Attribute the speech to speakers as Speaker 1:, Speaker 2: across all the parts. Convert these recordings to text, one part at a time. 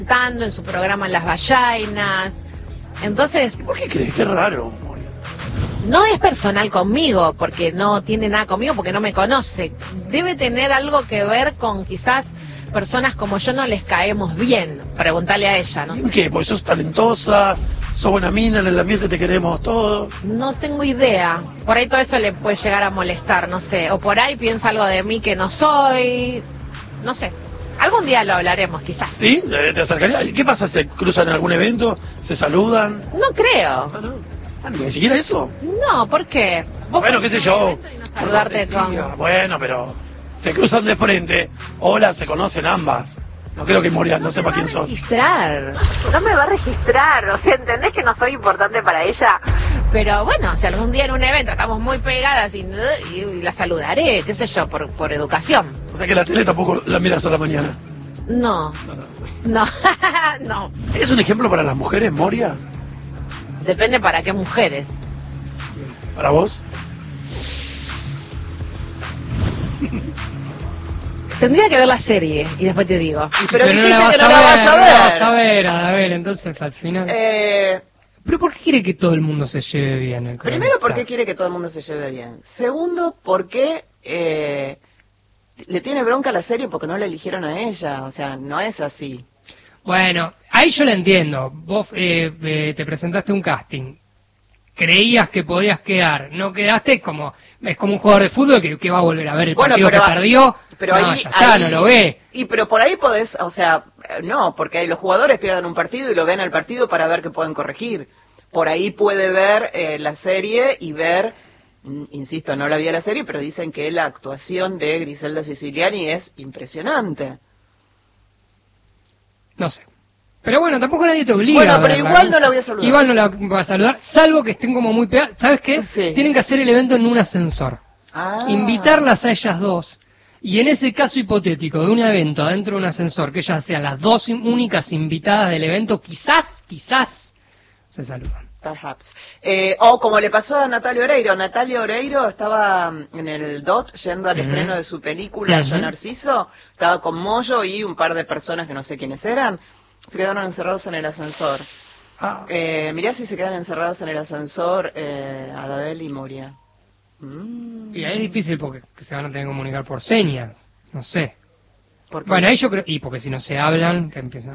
Speaker 1: Cantando en su programa Las Vallainas. Entonces,
Speaker 2: ¿Por qué crees? Qué raro.
Speaker 1: no es personal conmigo, porque no tiene nada conmigo, porque no me conoce. Debe tener algo que ver con quizás personas como yo no les caemos bien. Preguntale a ella, ¿no?
Speaker 2: ¿En qué? Porque sos talentosa, sos buena mina, en el ambiente te queremos todos.
Speaker 1: No tengo idea. Por ahí todo eso le puede llegar a molestar, no sé. O por ahí piensa algo de mí que no soy. No sé. Algún día lo hablaremos, quizás.
Speaker 2: ¿Sí? ¿Te acercaría? ¿Qué pasa? ¿Se cruzan en algún evento? ¿Se saludan?
Speaker 1: No creo.
Speaker 2: Ah, no. Ah, ¿ni siquiera eso?
Speaker 1: No, ¿por qué? ¿Vos
Speaker 2: Bueno, qué sé yo.
Speaker 1: saludarte
Speaker 2: Por cortesía.
Speaker 1: con...
Speaker 2: Bueno, pero se cruzan de frente. Hola, se conocen ambas. No creo que Moria no sepa quién son.
Speaker 1: registrar. No me va a registrar. O sea, ¿entendés que no soy importante para ella? Pero bueno, si algún día en un evento estamos muy pegadas y la saludaré, qué sé yo, por educación.
Speaker 2: O sea que la tele tampoco la miras a la mañana.
Speaker 1: No. No. No.
Speaker 2: ¿Es un ejemplo para las mujeres, Moria?
Speaker 1: Depende para qué mujeres.
Speaker 2: ¿Para vos?
Speaker 1: Tendría que ver la serie y después te digo.
Speaker 3: Pero
Speaker 4: no
Speaker 3: dijiste
Speaker 4: la vas
Speaker 3: que
Speaker 4: a
Speaker 3: no
Speaker 4: ver,
Speaker 3: la vas a
Speaker 4: no la
Speaker 3: ver.
Speaker 4: vas a ver, a ver, entonces al final.
Speaker 3: Eh,
Speaker 4: ¿Pero por qué quiere que todo el mundo se lleve bien? El
Speaker 3: Primero,
Speaker 4: cronista?
Speaker 3: porque quiere que todo el mundo se lleve bien. Segundo, porque le tiene bronca a la serie porque no la eligieron a ella. O sea, no es así.
Speaker 4: Bueno, ahí yo la entiendo. Vos te presentaste un casting. Creías que podías quedar, no quedaste, es como un jugador de fútbol que va a volver a ver el
Speaker 3: Bueno,
Speaker 4: partido
Speaker 3: pero
Speaker 4: que perdió.
Speaker 3: Pero
Speaker 4: no,
Speaker 3: ahí,
Speaker 4: ya está,
Speaker 3: ahí-
Speaker 4: no lo ve.
Speaker 3: Y pero por ahí podés, o sea, no, porque ahí los jugadores pierden un partido y lo ven al partido para ver qué pueden corregir. Por ahí puede ver la serie y ver, insisto, no la vi a la serie, pero dicen que la actuación de Griselda Siciliani es impresionante.
Speaker 4: No sé. Pero bueno, tampoco nadie te obliga.
Speaker 3: Bueno,
Speaker 4: a
Speaker 3: pero
Speaker 4: verla,
Speaker 3: igual no la voy a saludar.
Speaker 4: Igual no la voy a saludar, salvo que estén como muy pegadas. ¿Sabes qué?
Speaker 3: Sí.
Speaker 4: Tienen que hacer el evento en un ascensor.
Speaker 3: Ah.
Speaker 4: Invitarlas a ellas dos. Y en ese caso hipotético de un evento adentro de un ascensor, que ellas sean las dos únicas invitadas del evento, quizás se saludan.
Speaker 3: Perhaps. O como le pasó a Natalia Oreiro. Natalia Oreiro estaba en el DOT yendo al estreno de su película Yo Narciso. Estaba con Moyo y un par de personas que no sé quiénes eran. Se quedaron encerrados en el ascensor.
Speaker 4: Ah.
Speaker 3: Mirá si se quedan encerrados en el ascensor Adabel y Moria.
Speaker 4: Y ahí es difícil porque se van a tener que comunicar por señas. No sé.
Speaker 3: Porque
Speaker 4: Bueno, ahí yo creo... Y porque si no se hablan, que empiezan...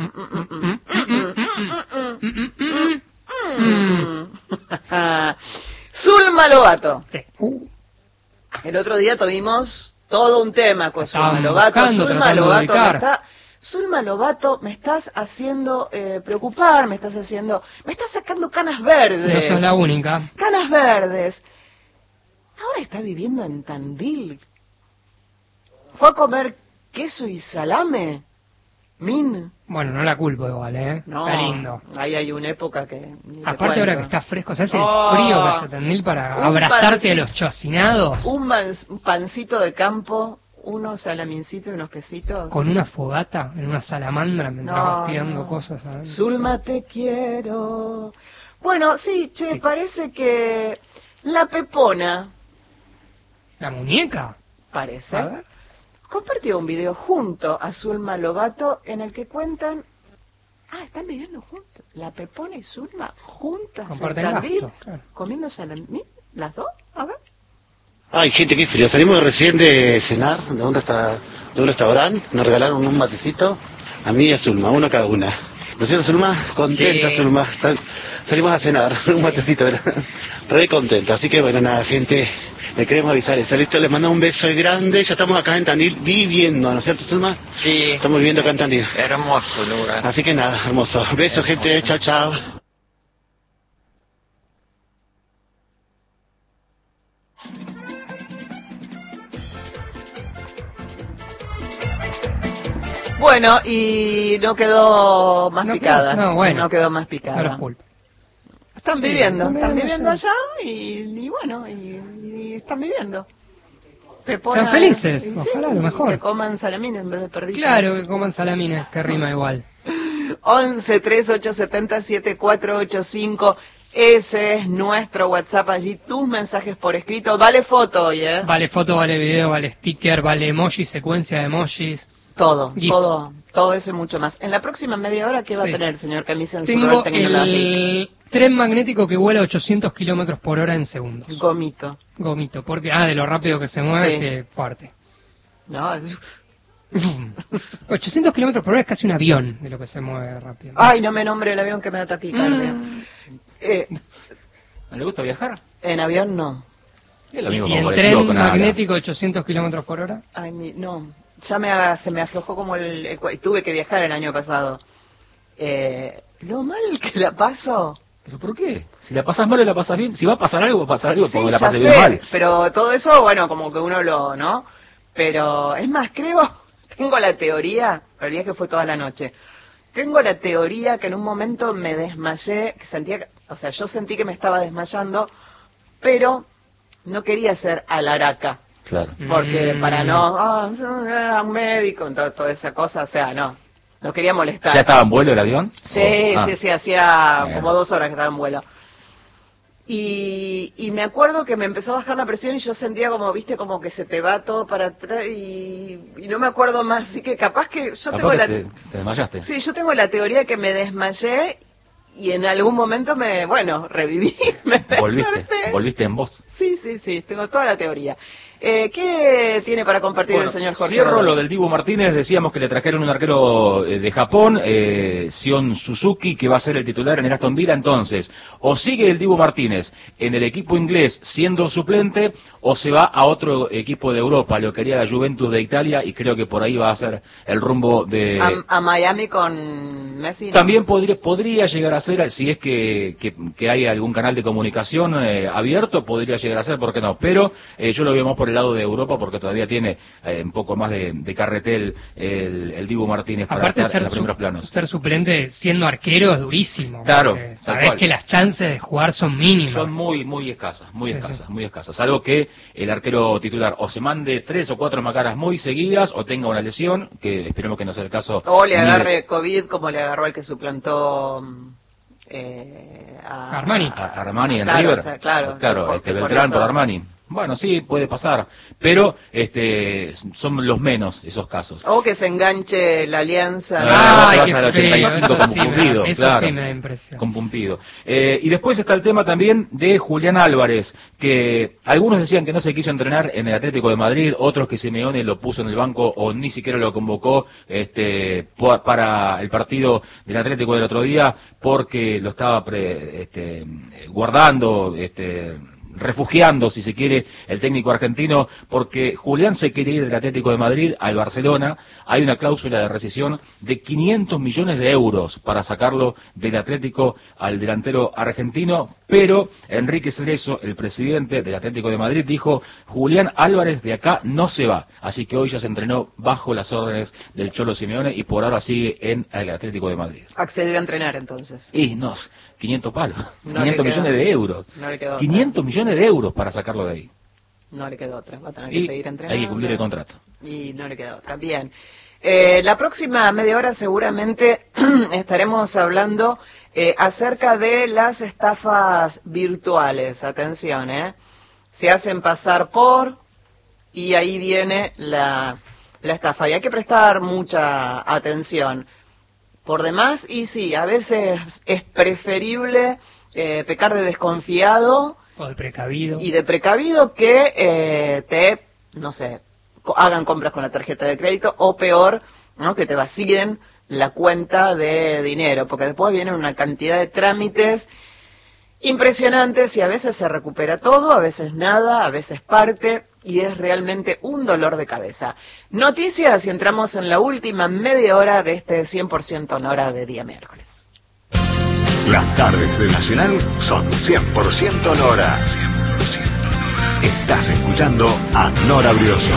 Speaker 3: Zulma Lobato.
Speaker 4: Sí.
Speaker 3: El otro día tuvimos todo un tema con Zulma
Speaker 4: Estaban
Speaker 3: Lobato.
Speaker 4: buscando,
Speaker 3: Zulma
Speaker 4: tratando de
Speaker 3: Lobato
Speaker 4: ubicar.
Speaker 3: Zulma Lobato, me estás haciendo preocupar, me estás sacando canas verdes.
Speaker 4: No sos la única.
Speaker 3: Canas verdes. Ahora está viviendo en Tandil. ¿Fue a comer queso y salame? Min.
Speaker 4: Bueno, no la culpo igual, ¿eh?
Speaker 3: No,
Speaker 4: Está lindo.
Speaker 3: ahí hay una época que... ni te
Speaker 4: Aparte ahora que
Speaker 3: cuento.
Speaker 4: está fresco, ¿sabes el
Speaker 3: Oh.
Speaker 4: frío que hace Tandil para
Speaker 3: Un
Speaker 4: abrazarte
Speaker 3: pancito.
Speaker 4: a los chocinados?
Speaker 3: Un pancito de campo, unos salamincitos y unos quesitos.
Speaker 4: Con una fogata en una salamandra mientras vas tirando cosas. ¿sabes?
Speaker 3: Zulma, te quiero. Bueno, sí, che,
Speaker 4: Sí.
Speaker 3: parece que la Pepona,
Speaker 4: ¿La muñeca?
Speaker 3: parece,
Speaker 4: A ver.
Speaker 3: compartió un video junto a Zulma Lobato en el que cuentan... Ah, están viviendo juntos. La Pepona y Zulma juntas en
Speaker 4: Comparten
Speaker 3: Tandil,
Speaker 4: gasto, claro.
Speaker 3: comiendo salami, las dos, a ver.
Speaker 5: Ay, gente, qué frío. Salimos recién de cenar de un restaurante. Nos regalaron un matecito. A mí y a Zulma, uno cada una. ¿No es cierto, Zulma? Contenta,
Speaker 6: Sí.
Speaker 5: Zulma. Salimos a cenar, un matecito. Re contenta. Así que, bueno, nada, gente, le queremos avisar eso. Listo, les mando un beso grande. Ya estamos acá en Tandil viviendo, ¿no es cierto, Zulma?
Speaker 6: Sí,
Speaker 5: Estamos viviendo acá en Tandil.
Speaker 6: hermoso lugar.
Speaker 5: Así que nada, hermoso. Besos, gente. Chao, chao.
Speaker 3: Bueno, y no quedó más
Speaker 4: No
Speaker 3: picada.
Speaker 4: quedó- no, bueno.
Speaker 3: No quedó más
Speaker 4: No
Speaker 3: picada.
Speaker 4: los culpo.
Speaker 3: Están viviendo,
Speaker 4: Sí,
Speaker 3: están viviendo
Speaker 4: sí.
Speaker 3: allá y bueno, y están viviendo. Pepona-
Speaker 4: Sean felices,
Speaker 3: y
Speaker 4: ojalá, lo mejor.
Speaker 3: Que coman salamina en vez de perdices.
Speaker 4: Claro que coman salamines, que rima igual.
Speaker 3: 11 3870 7485. Ese es nuestro WhatsApp allí. Tus mensajes por escrito. Vale foto hoy, ¿eh?
Speaker 4: Vale foto, vale video, vale sticker, vale emoji, secuencia de emojis.
Speaker 3: Todo,
Speaker 4: GIFs.
Speaker 3: todo eso y mucho más. En la próxima media hora, ¿qué va a tener, señor Camisa, en su
Speaker 4: Tengo
Speaker 3: rol tecnológico?
Speaker 4: el tren magnético que vuela 800 kilómetros por hora en segundos.
Speaker 3: Gomito.
Speaker 4: Gomito, porque de lo rápido que se mueve,
Speaker 3: Sí.
Speaker 4: sí, fuerte.
Speaker 3: No,
Speaker 4: 800 kilómetros por hora es casi un avión de lo que se mueve rápido.
Speaker 3: ay, no me nombre el avión que me da taquicardia.
Speaker 6: ¿No le gusta viajar?
Speaker 3: En avión no.
Speaker 6: Es lo mismo
Speaker 4: Y
Speaker 6: con
Speaker 4: en
Speaker 6: colectivo,
Speaker 4: tren
Speaker 6: con alas.
Speaker 4: magnético 800 kilómetros por hora.
Speaker 3: Ay, no. Ya se me aflojó como tuve que viajar el año pasado. Lo mal que la paso.
Speaker 6: ¿Pero por qué? Si la pasas mal o la pasas bien, si va a pasar algo, va a pasar algo
Speaker 3: Sí,
Speaker 6: porque la
Speaker 3: ya
Speaker 6: pasas
Speaker 3: sé,
Speaker 6: bien mal.
Speaker 3: pero todo eso, bueno, como que uno ¿no? Pero, es más, tengo la teoría, el viaje fue toda la noche, tengo la teoría que en un momento me desmayé, yo sentí que me estaba desmayando, pero no quería ser alaraca,
Speaker 6: Claro.
Speaker 3: porque para no, un médico, toda esa cosa, o sea, no quería molestar.
Speaker 6: ¿Ya estaba en vuelo el avión?
Speaker 3: Sí,
Speaker 6: Oh,
Speaker 3: sí, hacía
Speaker 6: Bueno.
Speaker 3: como 2 horas que estaba en vuelo. Y me acuerdo que me empezó a bajar la presión y yo sentía como, viste, como que se te va todo para atrás y no me acuerdo más, así que capaz que yo
Speaker 6: Capaz
Speaker 3: tengo
Speaker 6: que te desmayaste.
Speaker 3: Sí, yo tengo la teoría que me desmayé y en algún momento reviví, me desperté.
Speaker 6: Volviste en voz.
Speaker 3: Sí, tengo toda la teoría. ¿Qué tiene para compartir el señor Jorge?
Speaker 6: Cierro
Speaker 3: Godoy?
Speaker 6: lo del Dibu Martínez, decíamos que le trajeron un arquero de Japón, Sion Suzuki, que va a ser el titular en el Aston Villa. Entonces, o sigue el Dibu Martínez en el equipo inglés siendo suplente, o se va a otro equipo de Europa, lo que haría la Juventus de Italia, y creo que por ahí va a ser el rumbo de...
Speaker 3: A Miami con Messi. ¿no?
Speaker 6: También podría llegar a ser, si es que hay algún canal de comunicación abierto, podría llegar a ser, ¿por qué no? Pero yo lo veo más por el lado de Europa, porque todavía tiene un poco más de carretel el Dibu Martínez para
Speaker 4: Aparte,
Speaker 6: estar en los primeros planos.
Speaker 4: ser suplente siendo arquero es durísimo.
Speaker 6: Claro,
Speaker 4: porque
Speaker 6: tal
Speaker 4: sabés
Speaker 6: cual.
Speaker 4: que las chances de jugar son mínimas.
Speaker 6: Son muy escasas, muy
Speaker 4: Sí,
Speaker 6: escasas,
Speaker 4: sí.
Speaker 6: muy escasas. Salvo que el arquero titular o se mande 3 o 4 macaras muy seguidas, o tenga una lesión, que esperemos que no sea el caso.
Speaker 3: O le
Speaker 6: ni de-
Speaker 3: agarre COVID como le agarró al que suplantó a
Speaker 4: Armani.
Speaker 6: A Armani en
Speaker 3: Claro,
Speaker 6: River.
Speaker 3: o sea, claro, por
Speaker 6: Beltrán
Speaker 3: eso.
Speaker 6: por Armani. Bueno, sí, puede pasar, pero son los menos esos casos.
Speaker 3: O que se enganche la alianza.
Speaker 6: Ah,
Speaker 4: Ay,
Speaker 6: que
Speaker 4: qué
Speaker 6: vaya al
Speaker 4: feo,
Speaker 6: 85
Speaker 4: eso
Speaker 6: como
Speaker 4: sí me da-
Speaker 6: Pumpido,
Speaker 4: eso
Speaker 6: claro.
Speaker 4: sí me da impresión.
Speaker 6: Con Pumpido. Y después está el tema también de Julián Álvarez, que algunos decían que no se quiso entrenar en el Atlético de Madrid, otros que Simeone lo puso en el banco o ni siquiera lo convocó para el partido del Atlético del otro día, porque lo estaba guardando, refugiando, si se quiere, el técnico argentino, porque Julián se quiere ir del Atlético de Madrid al Barcelona. Hay una cláusula de rescisión de 500 millones de euros para sacarlo del Atlético al delantero argentino, pero Enrique Cerezo, el presidente del Atlético de Madrid, dijo: Julián Álvarez de acá no se va. Así que hoy ya se entrenó bajo las órdenes del Cholo Simeone y por ahora sigue en el Atlético de Madrid.
Speaker 3: Accedió a entrenar entonces.
Speaker 6: Y no, 500 palos,
Speaker 3: No
Speaker 6: 500
Speaker 3: le quedó.
Speaker 6: millones de euros.
Speaker 3: No le quedó otra.
Speaker 6: 500 millones de euros para sacarlo de ahí.
Speaker 3: No le quedó otra. Va a tener que
Speaker 6: Y
Speaker 3: seguir entrenando.
Speaker 6: hay que cumplir el contrato.
Speaker 3: Y no le queda otra. Bien. La próxima media hora seguramente estaremos hablando acerca de las estafas virtuales. Atención, se hacen pasar por y ahí viene la estafa. Y hay que prestar mucha atención. Por demás, y sí, a veces es preferible pecar de desconfiado
Speaker 4: O de precavido.
Speaker 3: y de precavido que hagan compras con la tarjeta de crédito o peor, ¿no? Que te vacíen la cuenta de dinero, porque después vienen una cantidad de trámites impresionantes y a veces se recupera todo, a veces nada, a veces parte y es realmente un dolor de cabeza. Noticias y entramos en la última media hora de este 100% Nora de día miércoles.
Speaker 7: Las tardes de Nacional son 100% Nora. 100% Nora. Estás escuchando a Nora Brioso.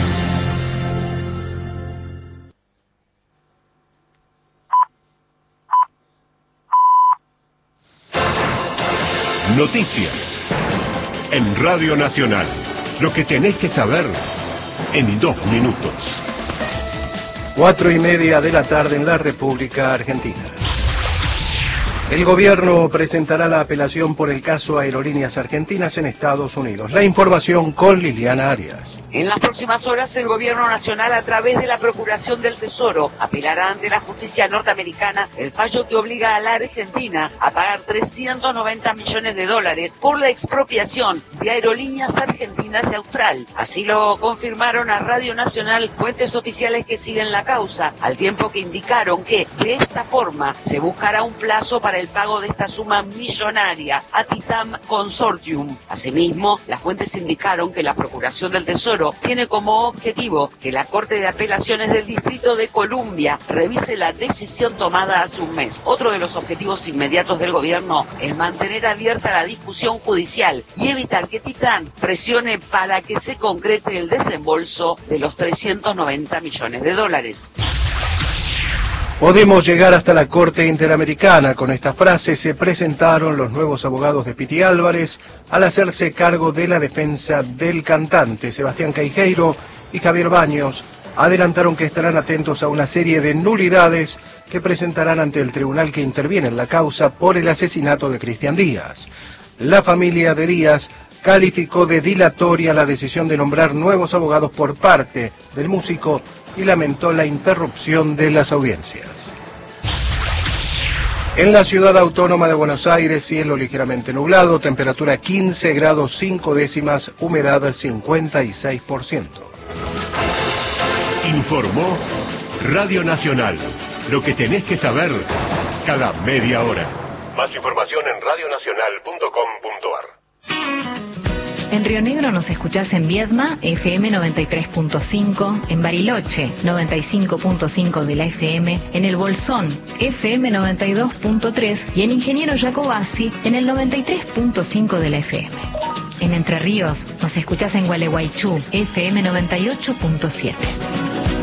Speaker 8: Noticias. En Radio Nacional. Lo que tenés que saber en 2 minutos.
Speaker 9: 4:30 de la tarde en la República Argentina. El gobierno presentará la apelación por el caso Aerolíneas Argentinas en Estados Unidos. La información con Liliana Arias.
Speaker 10: En las próximas horas, el gobierno nacional, a través de la Procuración del Tesoro, apelará ante la justicia norteamericana el fallo que obliga a la Argentina a pagar $390 millones por la expropiación de Aerolíneas Argentinas de Austral. Así lo confirmaron a Radio Nacional fuentes oficiales que siguen la causa, al tiempo que indicaron que, de esta forma, se buscará un plazo para el pago de esta suma millonaria a Titam Consortium. Asimismo, las fuentes indicaron que la Procuración del Tesoro tiene como objetivo que la Corte de Apelaciones del Distrito de Columbia revise la decisión tomada hace un mes. Otro de los objetivos inmediatos del gobierno es mantener abierta la discusión judicial y evitar que Titam presione para que se concrete el desembolso de los $390 millones.
Speaker 9: Podemos llegar hasta la Corte Interamericana. Con esta frase se presentaron los nuevos abogados de Piti Álvarez al hacerse cargo de la defensa del cantante. Sebastián Caijeiro y Javier Baños adelantaron que estarán atentos a una serie de nulidades que presentarán ante el tribunal que interviene en la causa por el asesinato de Cristian Díaz. La familia de Díaz calificó de dilatoria la decisión de nombrar nuevos abogados por parte del músico y lamentó la interrupción de las audiencias. En la ciudad autónoma de Buenos Aires, cielo ligeramente nublado, temperatura 15 grados 5 décimas, humedad 56%.
Speaker 8: Informó Radio Nacional. Lo que tenés que saber cada media hora. Más información en radionacional.com.ar.
Speaker 11: En Río Negro nos escuchás en Viedma, FM 93.5, en Bariloche, 95.5 de la FM, en El Bolsón, FM 92.3 y en Ingeniero Jacobasi, en el 93.5 de la FM. En Entre Ríos nos escuchás en Gualeguaychú, FM 98.7.